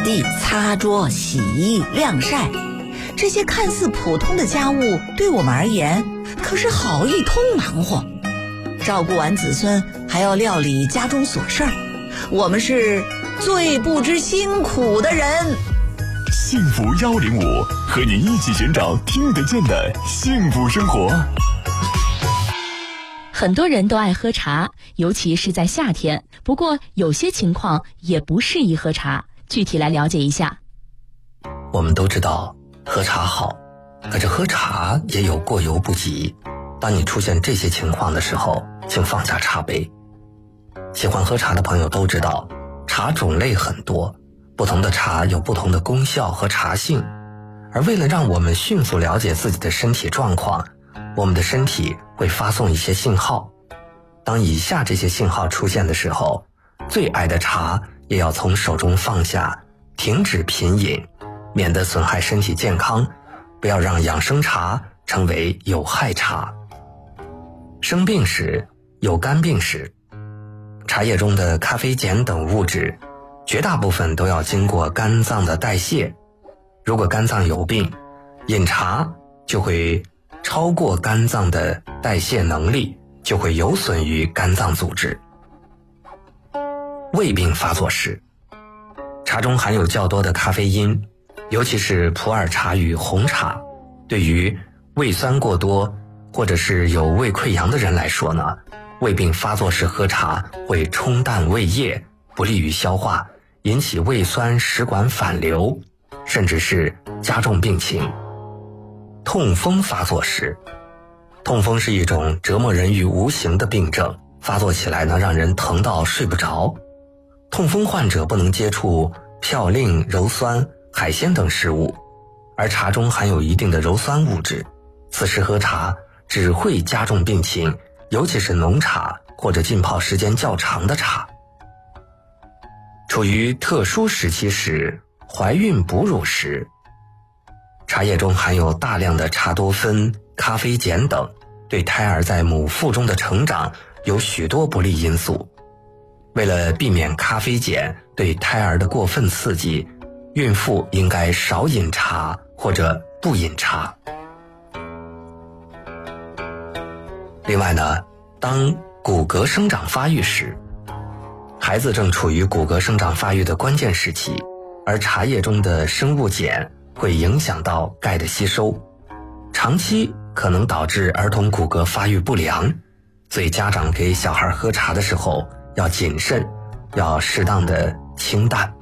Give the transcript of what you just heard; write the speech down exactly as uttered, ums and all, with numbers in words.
地、擦桌、洗衣、晾晒，这些看似普通的家务，对我们而言可是好一通忙活。照顾完子孙，还要料理家中琐事儿，我们是最不知辛苦的人。 幸福幺零五，和你一起寻找听得见的幸福生活。 很多人都爱喝茶，尤其是在夏天。不过有些情况也不适宜喝茶，具体来了解一下。 我们都知道喝茶好，可是喝茶也有过犹不及。当你出现这些情况的时候，请放下茶杯。喜欢喝茶的朋友都知道，茶种类很多，不同的茶有不同的功效和茶性。而为了让我们迅速了解自己的身体状况，我们的身体会发送一些信号。当以下这些信号出现的时候，最爱的茶也要从手中放下，停止品饮，免得损害身体健康，不要让养生茶成为有害茶。生病时有肝病时，茶叶中的咖啡碱等物质绝大部分都要经过肝脏的代谢。如果肝脏有病，饮茶就会超过肝脏的代谢能力，就会有损于肝脏组织。胃病发作时，茶中含有较多的咖啡因，尤其是普洱茶与红茶，对于胃酸过多或者是有胃溃疡的人来说呢，胃病发作时喝茶会冲淡胃液，不利于消化，引起胃酸食管反流，甚至是加重病情。痛风发作时，痛风是一种折磨人于无形的病症，发作起来呢，让人疼到睡不着。痛风患者不能接触嘌呤、鞣酸、海鲜等食物，而茶中含有一定的鞣酸物质，此时喝茶只会加重病情，尤其是浓茶或者浸泡时间较长的茶。处于特殊时期时，怀孕哺乳时，茶叶中含有大量的茶多酚、咖啡碱等，对胎儿在母腹中的成长有许多不利因素。为了避免咖啡碱对胎儿的过分刺激，孕妇应该少饮茶或者不饮茶。另外呢，当骨骼生长发育时，孩子正处于骨骼生长发育的关键时期，而茶叶中的生物碱会影响到钙的吸收，长期可能导致儿童骨骼发育不良，所以家长给小孩喝茶的时候要谨慎，要适当的清淡。